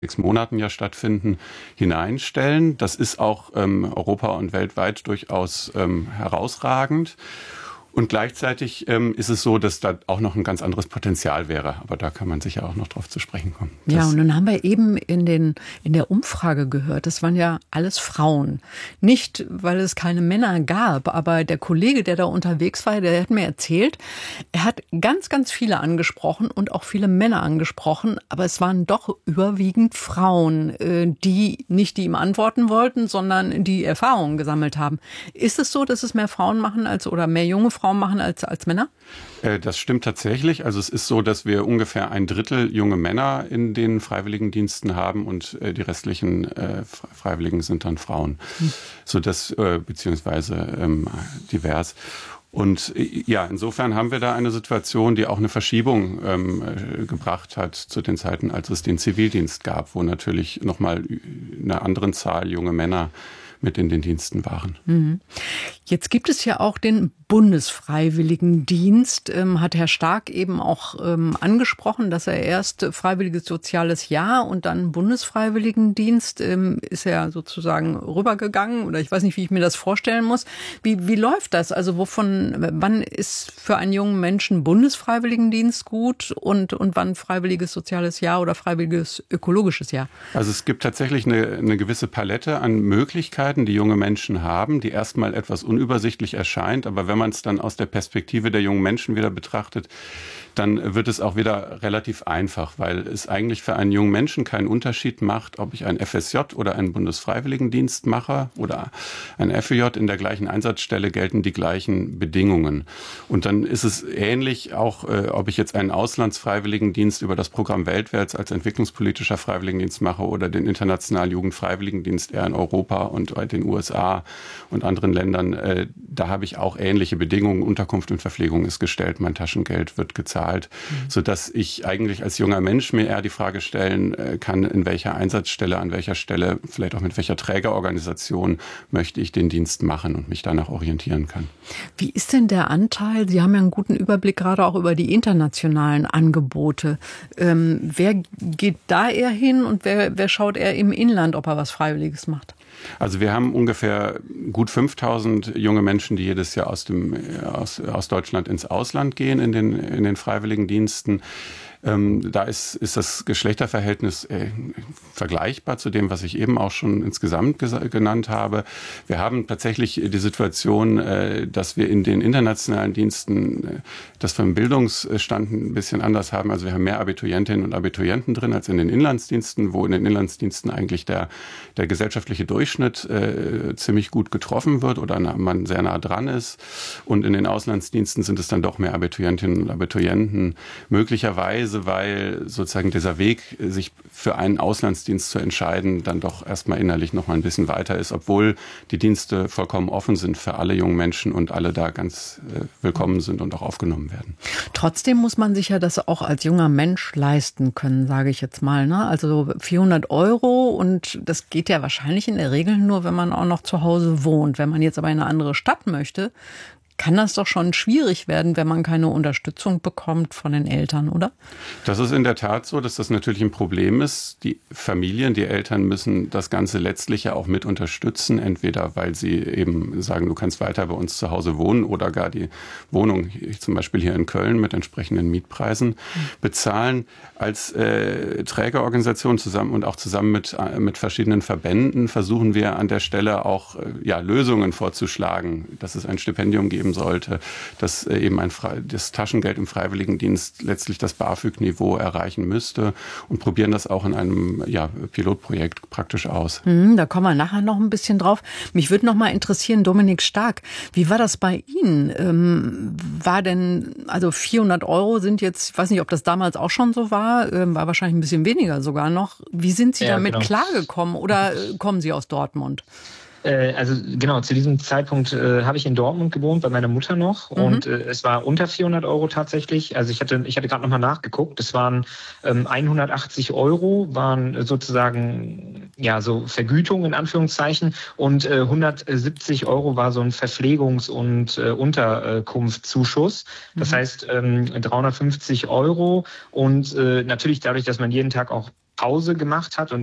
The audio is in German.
Monaten ja stattfinden, hineinstellen. Das ist auch Europa und weltweit durchaus herausragend. Und gleichzeitig ist es so, dass da auch noch ein ganz anderes Potenzial wäre. Aber da kann man sicher auch noch drauf zu sprechen kommen. Ja, und dann haben wir eben in der Umfrage gehört, das waren ja alles Frauen. Nicht, weil es keine Männer gab, aber der Kollege, der da unterwegs war, der hat mir erzählt, er hat ganz, ganz viele angesprochen und auch viele Männer angesprochen. Aber es waren doch überwiegend Frauen, die nicht die ihm antworten wollten, sondern die Erfahrungen gesammelt haben. Ist es so, dass es mehr Frauen machen oder mehr junge Frauen machen als Männer? Das stimmt tatsächlich. Also es ist so, dass wir ungefähr 1/3 junge Männer in den Freiwilligendiensten haben und die restlichen Freiwilligen sind dann Frauen. Sodass, beziehungsweise divers. Und ja, insofern haben wir da eine Situation, die auch eine Verschiebung gebracht hat zu den Zeiten, als es den Zivildienst gab, wo natürlich nochmal eine andere Zahl junge Männer mit in den Diensten waren. Jetzt gibt es ja auch den Bundesfreiwilligendienst, hat Herr Stark eben auch angesprochen, dass er erst Freiwilliges Soziales Jahr und dann Bundesfreiwilligendienst ist er sozusagen rübergegangen oder ich weiß nicht, wie ich mir das vorstellen muss. Wie läuft das? Also wann ist für einen jungen Menschen Bundesfreiwilligendienst gut und wann Freiwilliges Soziales Jahr oder Freiwilliges Ökologisches Jahr? Also es gibt tatsächlich eine gewisse Palette an Möglichkeiten, die junge Menschen haben, die erstmal etwas unübersichtlich erscheint, aber wenn man es dann aus der Perspektive der jungen Menschen wieder betrachtet, dann wird es auch wieder relativ einfach, weil es eigentlich für einen jungen Menschen keinen Unterschied macht, ob ich ein FSJ oder einen Bundesfreiwilligendienst mache oder ein FEJ. In der gleichen Einsatzstelle gelten die gleichen Bedingungen. Und dann ist es ähnlich auch, ob ich jetzt einen Auslandsfreiwilligendienst über das Programm Weltwärts als entwicklungspolitischer Freiwilligendienst mache oder den internationalen Jugendfreiwilligendienst eher in Europa und den USA und anderen Ländern. Da habe ich auch ähnliche Bedingungen. Unterkunft und Verpflegung ist gestellt, mein Taschengeld wird gezahlt. Sodass ich eigentlich als junger Mensch mir eher die Frage stellen kann, in welcher Einsatzstelle, an welcher Stelle, vielleicht auch mit welcher Trägerorganisation möchte ich den Dienst machen und mich danach orientieren kann. Wie ist denn der Anteil? Sie haben ja einen guten Überblick gerade auch über die internationalen Angebote. Wer geht da eher hin und wer schaut eher im Inland, ob er was Freiwilliges macht? Also wir haben ungefähr gut 5.000 junge Menschen, die jedes Jahr aus Deutschland ins Ausland gehen in den Freiwilligendiensten. Da ist das Geschlechterverhältnis vergleichbar zu dem, was ich eben auch schon insgesamt genannt habe. Wir haben tatsächlich die Situation, dass wir in den internationalen Diensten das vom Bildungsstand ein bisschen anders haben. Also wir haben mehr Abiturientinnen und Abiturienten drin als in den Inlandsdiensten, wo in den Inlandsdiensten eigentlich der gesellschaftliche Durchschnitt ziemlich gut getroffen wird oder man sehr nah dran ist. Und in den Auslandsdiensten sind es dann doch mehr Abiturientinnen und Abiturienten. Möglicherweise, weil sozusagen dieser Weg, sich für einen Auslandsdienst zu entscheiden, dann doch erstmal innerlich noch mal ein bisschen weiter ist, obwohl die Dienste vollkommen offen sind für alle jungen Menschen und alle da ganz willkommen sind und auch aufgenommen werden. Trotzdem muss man sich ja das auch als junger Mensch leisten können, sage ich jetzt mal, ne? Also 400 € und das geht ja wahrscheinlich in der Regel nur, wenn man auch noch zu Hause wohnt. Wenn man jetzt aber in eine andere Stadt möchte, kann das doch schon schwierig werden, wenn man keine Unterstützung bekommt von den Eltern, oder? Das ist in der Tat so, dass das natürlich ein Problem ist. Die Familien, die Eltern müssen das Ganze letztlich ja auch mit unterstützen, entweder weil sie eben sagen, du kannst weiter bei uns zu Hause wohnen oder gar die Wohnung, zum Beispiel hier in Köln, mit entsprechenden Mietpreisen bezahlen. Als Trägerorganisation zusammen und auch zusammen mit verschiedenen Verbänden versuchen wir an der Stelle auch Lösungen vorzuschlagen, dass es ein Stipendium geben sollte, dass eben das Taschengeld im Freiwilligendienst letztlich das BAföG-Niveau erreichen müsste und probieren das auch in einem Pilotprojekt praktisch aus. Da kommen wir nachher noch ein bisschen drauf. Mich würde noch mal interessieren, Dominik Stark, wie war das bei Ihnen? War denn, also 400 € sind jetzt, ich weiß nicht, ob das damals auch schon so war wahrscheinlich ein bisschen weniger sogar noch. Wie sind Sie damit klargekommen oder kommen Sie aus Dortmund? Also genau, zu diesem Zeitpunkt habe ich in Dortmund gewohnt, bei meiner Mutter noch. Und es war unter 400 € tatsächlich. Also ich hatte gerade nochmal nachgeguckt. Es waren 180 € waren sozusagen so Vergütung in Anführungszeichen und 170 € war so ein Verpflegungs- und Unterkunftszuschuss. Das heißt 350 € und natürlich dadurch, dass man jeden Tag auch Pause gemacht hat und